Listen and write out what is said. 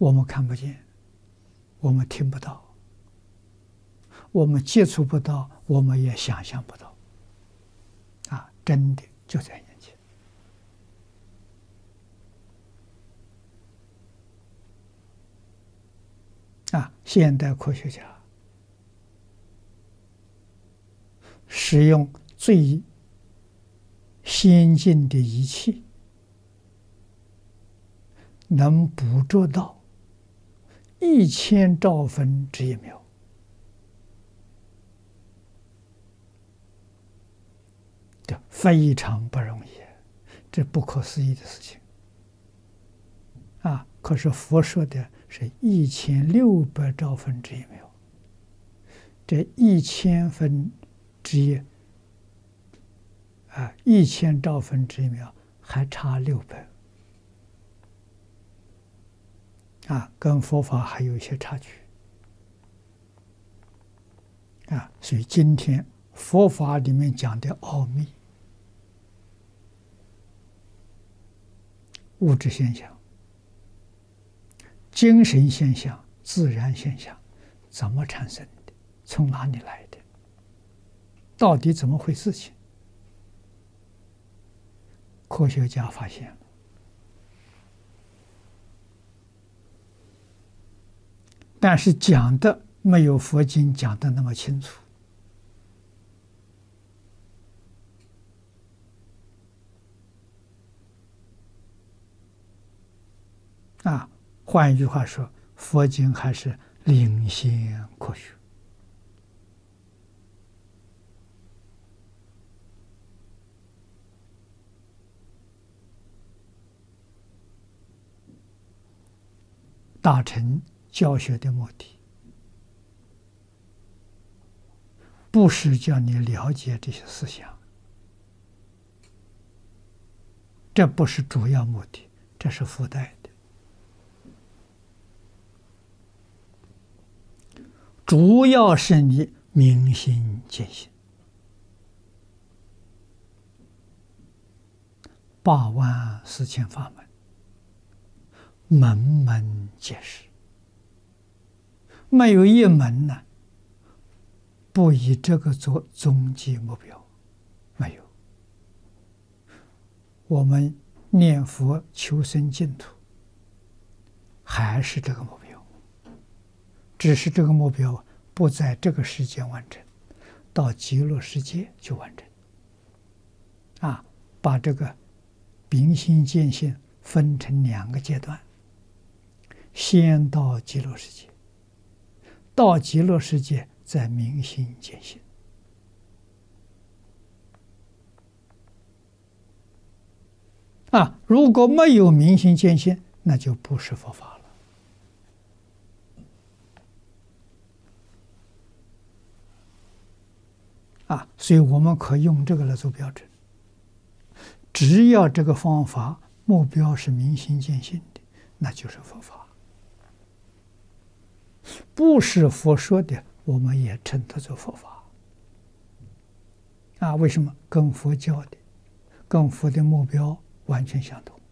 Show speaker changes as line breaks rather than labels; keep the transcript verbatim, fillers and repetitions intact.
我们看不见，我们听不到，我们接触不到，我们也想象不到。啊，真的就在眼前。啊，现代科学家使用最先进的仪器，能捕捉到一千兆分之一秒。这非常不容易，这不可思议的事情啊！可是佛说的是一千六百兆分之一秒，这一千分之一啊，一千兆分之一秒还差六百啊，跟佛法还有一些差距啊！所以今天佛法里面讲的奥秘，物质现象、精神现象、自然现象，怎么产生的？从哪里来的？到底怎么回事情？科学家发现了，但是讲的没有佛经讲的那么清楚。啊，换一句话说，佛经还是领先科学。大乘教学的目的，不是叫你了解这些思想，这不是主要目的，这是附带的。主要是你明心见性，八万四千法门，门门皆是，没有一门呢不以这个做终极目标，没有。我们念佛求生净土，还是这个目标，只是这个目标不在这个世界完成，到极乐世界就完成。啊，把这个明心见性分成两个阶段，先到极乐世界，到极乐世界再明心见性。啊，如果没有明心见性，那就不是佛法了。啊，所以我们可以用这个来做标准。只要这个方法目标是明心见性的，那就是佛法。不是佛说的，我们也称它做佛法。啊，为什么？跟佛教的、跟佛的目标完全相同。